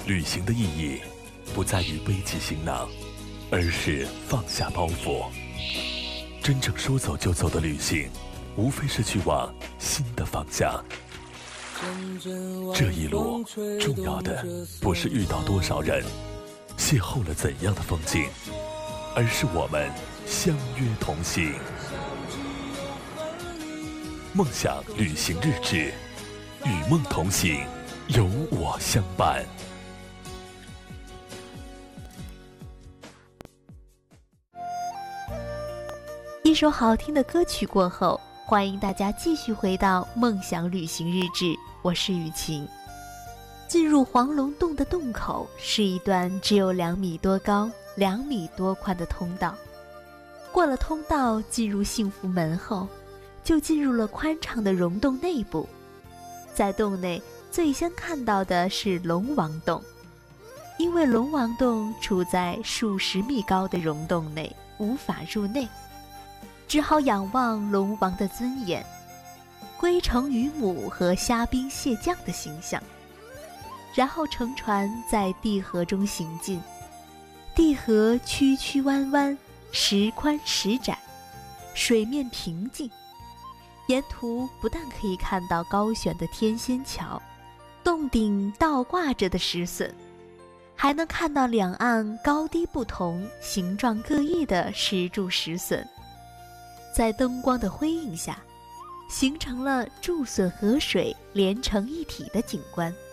旅行的意义不在于背起行囊，而是放下包袱。真正说走就走的旅行，无非是去往新的方向。这一路重要的不是遇到多少人，邂逅了怎样的风景，而是我们相约同行。梦想旅行日志，与梦同行，有我相伴。 一首好听的歌曲过后，欢迎大家继续回到梦想旅行日志，我是雨晴。进入黄龙洞的洞口是一段只有2米多高、2米多宽的通道。过了通道，进入幸福门后，就进入了宽敞的溶洞内部。在洞内最先看到的是龙王洞，因为龙王洞处在数十米高的溶洞内，无法入内，只好仰望龙王的尊严，龟城鱼母和虾兵蟹将的形象。然后乘船在地河中行进，地河曲曲弯弯，时宽时窄，水面平静。沿途不但可以看到高悬的天仙桥，洞顶倒挂着的石笋，还能看到两岸高低不同、形状各异的石柱石笋，在灯光的辉映下，形成了柱笋和水连成一体的景观。